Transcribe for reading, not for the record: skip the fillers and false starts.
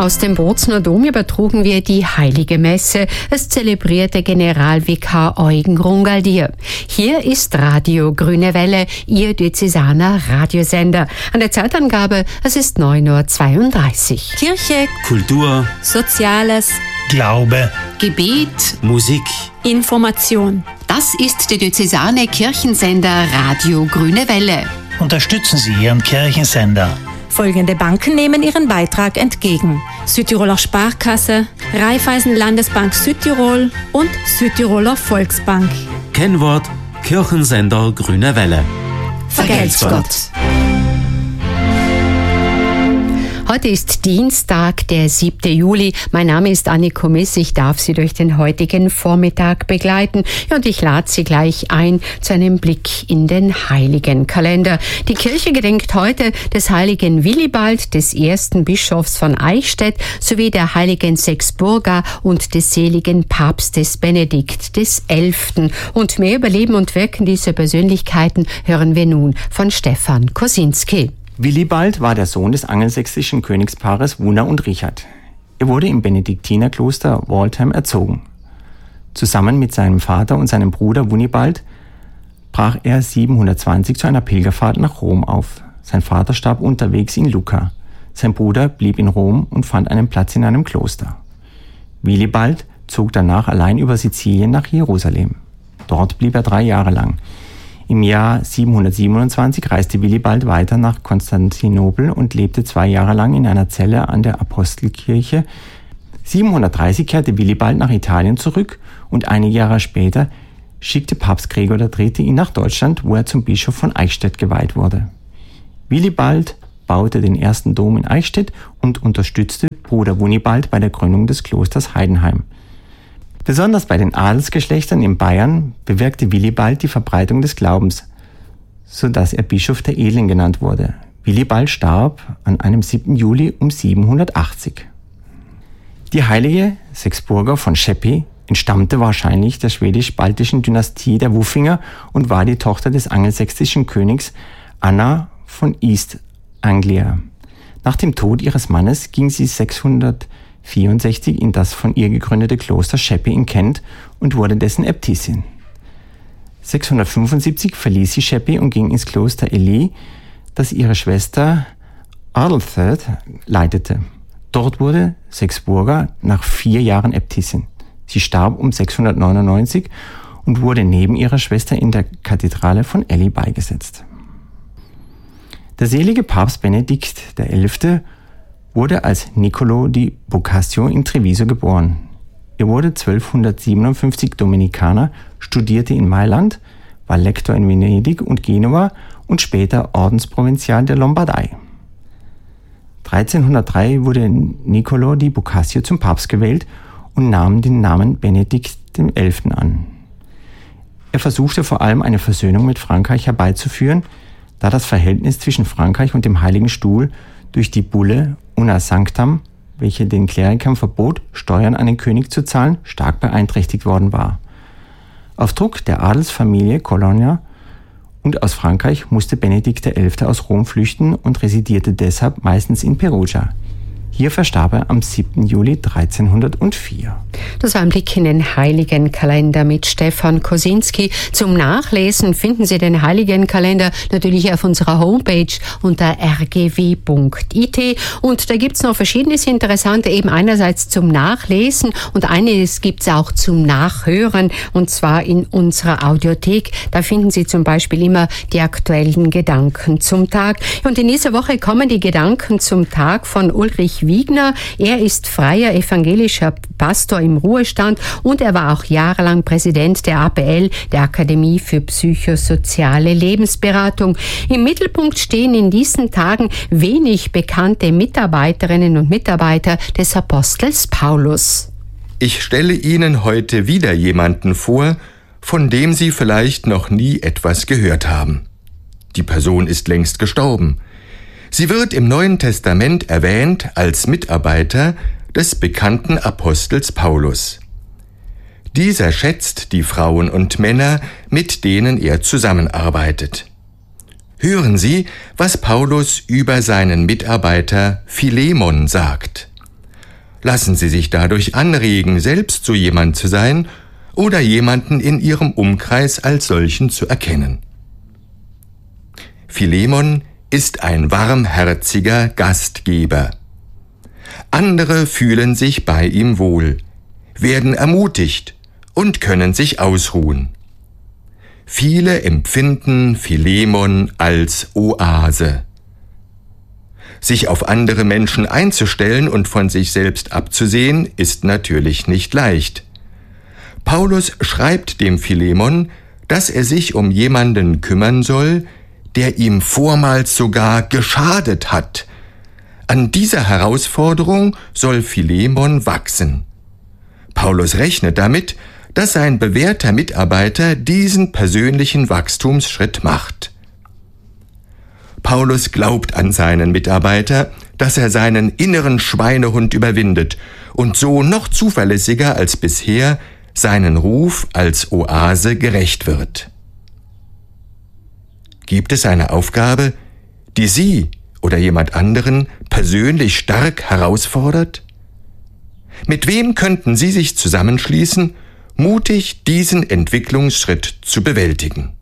Aus dem Bozner Dom übertrugen wir die Heilige Messe. Es zelebrierte Generalvikar Eugen Rungaldier. Hier ist Radio Grüne Welle, Ihr diözesaner Radiosender. An der Zeitangabe, es ist 9:32 Uhr. Kirche, Kultur, Soziales, Glaube, Gebet, Musik, Information. Das ist der diözesane Kirchensender Radio Grüne Welle. unterstützen Sie Ihren Kirchensender. Folgende Banken nehmen ihren Beitrag entgegen: Südtiroler Sparkasse, Raiffeisen Landesbank Südtirol und Südtiroler Volksbank. Kennwort Kirchensender Grüne Welle. Vergelt's Gott. Heute ist Dienstag, der 7. Juli. Mein Name ist Anniko Miss. Ich darf Sie durch den heutigen Vormittag begleiten. Und ich lade Sie gleich ein zu einem Blick in den Heiligenkalender. Die Kirche gedenkt heute des heiligen Willibald, des ersten Bischofs von Eichstätt, sowie der heiligen Sechsburga und des seligen Papstes Benedikt XI. Und mehr über Leben und Wirken dieser Persönlichkeiten hören wir nun von Stefan Kosinski. Willibald war der Sohn des angelsächsischen Königspaares Wunna und Richard. Er wurde im Benediktinerkloster Waltham erzogen. Zusammen mit seinem Vater und seinem Bruder Wunibald brach er 720 zu einer Pilgerfahrt nach Rom auf. Sein Vater starb unterwegs in Lucca. Sein Bruder blieb in Rom und fand einen Platz in einem Kloster. Willibald zog danach allein über Sizilien nach Jerusalem. Dort blieb er 3 Jahre lang. Im Jahr 727 reiste Willibald weiter nach Konstantinopel und lebte 2 Jahre lang in einer Zelle an der Apostelkirche. 730 kehrte Willibald nach Italien zurück und einige Jahre später schickte Papst Gregor III. Ihn nach Deutschland, wo er zum Bischof von Eichstätt geweiht wurde. Willibald baute den ersten Dom in Eichstätt und unterstützte Bruder Wunibald bei der Gründung des Klosters Heidenheim. Besonders bei den Adelsgeschlechtern in Bayern bewirkte Willibald die Verbreitung des Glaubens, sodass er Bischof der Edlen genannt wurde. Willibald starb an einem 7. Juli um 780. Die heilige Sechsburga von Szepy entstammte wahrscheinlich der schwedisch-baltischen Dynastie der Wuffinger und war die Tochter des angelsächsischen Königs Anna von East Anglia. Nach dem Tod ihres Mannes ging sie 664 in das von ihr gegründete Kloster Szepy in Kent und wurde dessen Äbtissin. 675 verließ sie Szepy und ging ins Kloster Ely, das ihre Schwester Adeltherd leitete. Dort wurde Sechsburga nach 4 Jahren Äbtissin. Sie starb um 699 und wurde neben ihrer Schwester in der Kathedrale von Ely beigesetzt. Der selige Papst Benedikt XI. Wurde als Niccolò di Boccaccio in Treviso geboren. Er wurde 1257 Dominikaner, studierte in Mailand, war Lektor in Venedig und Genua und später Ordensprovinzial der Lombardei. 1303 wurde Niccolò di Boccaccio zum Papst gewählt und nahm den Namen Benedikt XI. An. Er versuchte vor allem eine Versöhnung mit Frankreich herbeizuführen, da das Verhältnis zwischen Frankreich und dem Heiligen Stuhl durch die Bulle Una Sanctam, welche den Klerikern verbot, Steuern an den König zu zahlen, stark beeinträchtigt worden war. Auf Druck der Adelsfamilie Colonna und aus Frankreich musste Benedikt XI. Aus Rom flüchten und residierte deshalb meistens in Perugia. Hier verstarb er am 7. Juli 1304. Das war ein Blick in den Heiligenkalender mit Stefan Kosinski. Zum Nachlesen finden Sie den Heiligenkalender natürlich auf unserer Homepage unter rgw.it. Und da gibt's noch verschiedenes Interessante, eben einerseits zum Nachlesen und eines gibt's auch zum Nachhören, und zwar in unserer Audiothek. Da finden Sie zum Beispiel immer die aktuellen Gedanken zum Tag. Und in dieser Woche kommen die Gedanken zum Tag von Ulrich Wiegner. Er ist freier evangelischer Pastor im Ruhestand und er war auch jahrelang Präsident der APL, der Akademie für psychosoziale Lebensberatung. Im Mittelpunkt stehen in diesen Tagen wenig bekannte Mitarbeiterinnen und Mitarbeiter des Apostels Paulus. Ich stelle Ihnen heute wieder jemanden vor, von dem Sie vielleicht noch nie etwas gehört haben. Die Person ist längst gestorben. Sie wird im Neuen Testament erwähnt als Mitarbeiter des bekannten Apostels Paulus. Dieser schätzt die Frauen und Männer, mit denen er zusammenarbeitet. Hören Sie, was Paulus über seinen Mitarbeiter Philemon sagt. Lassen Sie sich dadurch anregen, selbst so jemand zu sein oder jemanden in Ihrem Umkreis als solchen zu erkennen. Philemon ist ein warmherziger Gastgeber. Andere fühlen sich bei ihm wohl, werden ermutigt und können sich ausruhen. Viele empfinden Philemon als Oase. Sich auf andere Menschen einzustellen und von sich selbst abzusehen, ist natürlich nicht leicht. Paulus schreibt dem Philemon, dass er sich um jemanden kümmern soll, der ihm vormals sogar geschadet hat. An dieser Herausforderung soll Philemon wachsen. Paulus rechnet damit, dass sein bewährter Mitarbeiter diesen persönlichen Wachstumsschritt macht. Paulus glaubt an seinen Mitarbeiter, dass er seinen inneren Schweinehund überwindet und so noch zuverlässiger als bisher seinen Ruf als Oase gerecht wird. Gibt es eine Aufgabe, die Sie oder jemand anderen persönlich stark herausfordert? Mit wem könnten Sie sich zusammenschließen, mutig diesen Entwicklungsschritt zu bewältigen?